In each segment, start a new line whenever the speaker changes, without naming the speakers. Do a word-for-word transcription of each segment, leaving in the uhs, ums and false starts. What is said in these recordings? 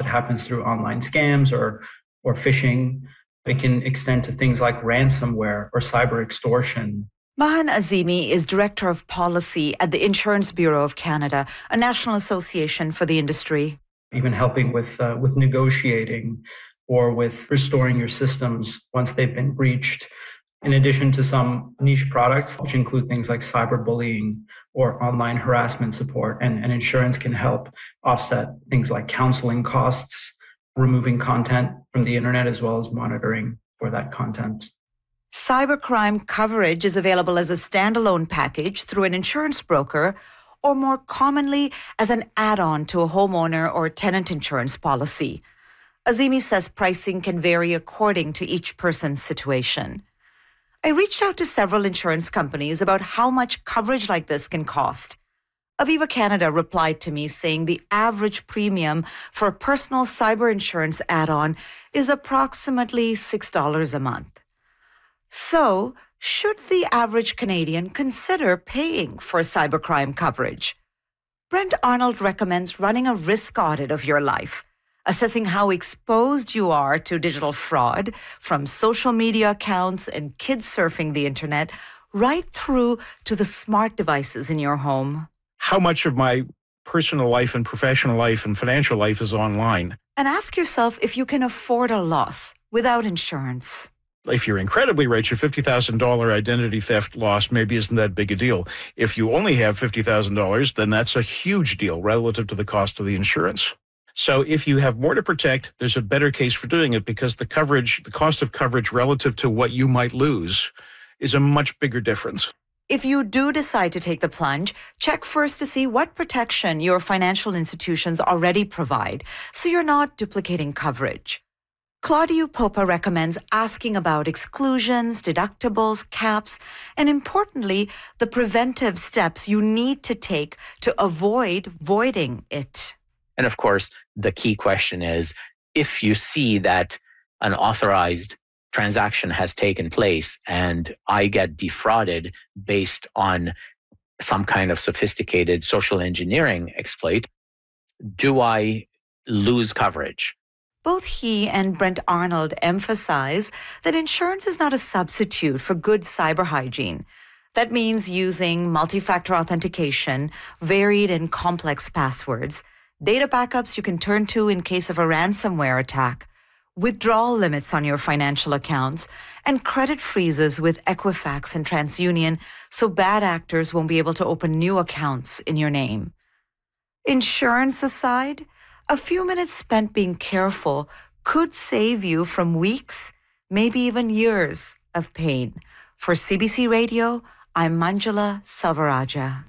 happens through online scams or, or phishing. It can extend to things like ransomware or cyber extortion.
Mahan Azimi is Director of Policy at the Insurance Bureau of Canada, a national association for the industry.
Even helping with uh, with negotiating or with restoring your systems once they've been breached, in addition to some niche products, which include things like cyberbullying or online harassment support. And, and insurance can help offset things like counseling costs, removing content from the internet, as well as monitoring for that content.
Cybercrime coverage is available as a standalone package through an insurance broker, or more commonly as an add-on to a homeowner or tenant insurance policy. Azimi says pricing can vary according to each person's situation. I reached out to several insurance companies about how much coverage like this can cost. Aviva Canada replied to me saying the average premium for a personal cyber insurance add-on is approximately six dollars a month. So, should the average Canadian consider paying for cybercrime coverage? Brent Arnold recommends running a risk audit of your life, assessing how exposed you are to digital fraud, from social media accounts and kids surfing the internet, right through to the smart devices in your home.
How much of my personal life and professional life and financial life is online?
And ask yourself if you can afford a loss without insurance.
If you're incredibly rich, a fifty thousand dollars identity theft loss maybe isn't that big a deal. If you only have fifty thousand dollars, then that's a huge deal relative to the cost of the insurance. So if you have more to protect, there's a better case for doing it because the coverage, the cost of coverage relative to what you might lose is a much bigger difference.
If you do decide to take the plunge, check first to see what protection your financial institutions already provide so you're not duplicating coverage. Claudio Popa recommends asking about exclusions, deductibles, caps, and importantly, the preventive steps you need to take to avoid voiding it.
And of course, the key question is, if you see that an authorized transaction has taken place and I get defrauded based on some kind of sophisticated social engineering exploit, do I lose coverage?
Both he and Brent Arnold emphasize that insurance is not a substitute for good cyber hygiene. That means using multi-factor authentication, varied and complex passwords, data backups you can turn to in case of a ransomware attack, withdrawal limits on your financial accounts, and credit freezes with Equifax and TransUnion so bad actors won't be able to open new accounts in your name. Insurance aside, a few minutes spent being careful could save you from weeks, maybe even years of pain. For C B C Radio, I'm Manjula Salvaraja.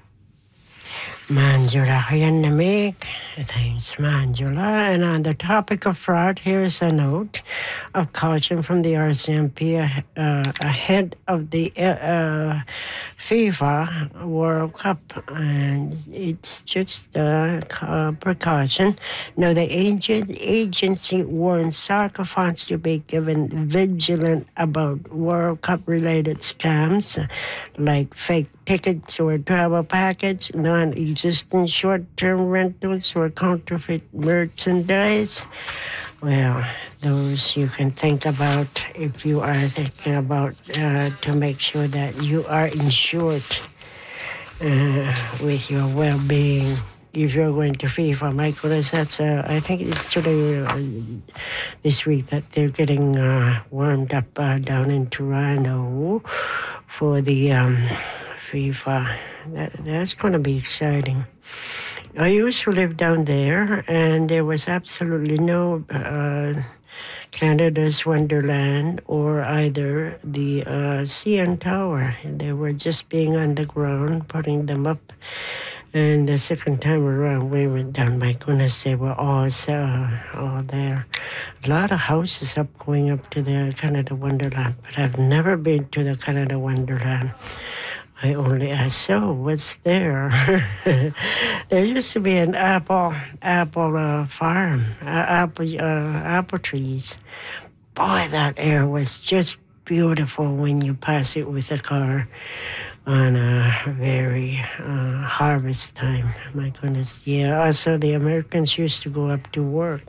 Manjula Hayanamik. Thanks, Manjula. And on the topic of fraud, here's a note of caution from the R C M P uh, ahead of the uh, FIFA World Cup. And it's just a uh, precaution. Now, the agent, agency warns soccer fans to be given vigilant about World Cup-related scams like fake tickets or travel package, non-existent short-term rentals or counterfeit merchandise. Well, those you can think about if you are thinking about uh, to make sure that you are insured uh, with your well-being. If you're going to FIFA, my goodness, that's, uh, I think it's today, uh, this week, that they're getting uh, warmed up uh, down in Toronto for the um, FIFA. That, that's going to be exciting. I used to live down there, and there was absolutely no uh, Canada's Wonderland or either the uh, C N Tower. They were just being underground, putting them up. And the second time around, we went down, my goodness, they were all, uh, all there. A lot of houses up going up to the Canada Wonderland, but I've never been to the Canada Wonderland. I only asked, so what's there? There used to be an apple apple uh, farm, uh, apple uh, apple trees. Boy, that air was just beautiful when you pass it with a car on a very uh, harvest time. My goodness, yeah. Also, the Americans used to go up to work